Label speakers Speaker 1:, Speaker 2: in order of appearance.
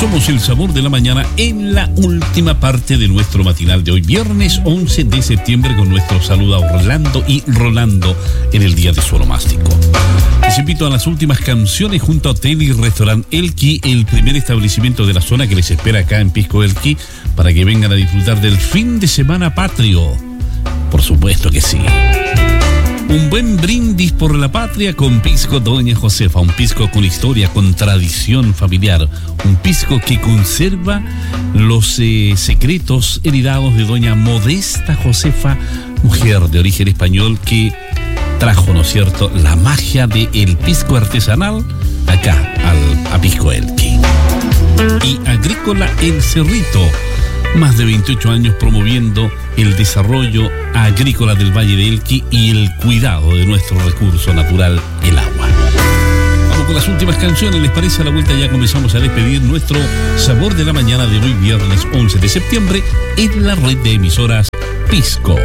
Speaker 1: Somos el sabor de la mañana en la última parte de nuestro matinal de hoy, viernes 11 de septiembre, con nuestro saludo a Orlando y Rolando en el día de su onomástico. Les invito a las últimas canciones junto a Hotel y Restaurant Elqui, el primer establecimiento de la zona que les espera acá en Pisco Elqui, para que vengan a disfrutar del fin de semana patrio. Por supuesto que sí. Un buen brindis por la patria con Pisco Doña Josefa, un pisco con historia, con tradición familiar, un pisco que conserva los secretos heredados de Doña Modesta Josefa, mujer de origen español que trajo, ¿no es cierto?, la magia del pisco artesanal acá a Pisco Elqui. Y Agrícola El Cerrito, más de 28 años promoviendo el desarrollo agrícola del Valle de Elqui y el cuidado de nuestro recurso natural, el agua. Vamos con las últimas canciones, ¿les parece? A la vuelta ya comenzamos a despedir nuestro sabor de la mañana de hoy, viernes 11 de septiembre, en la red de emisoras Pisco.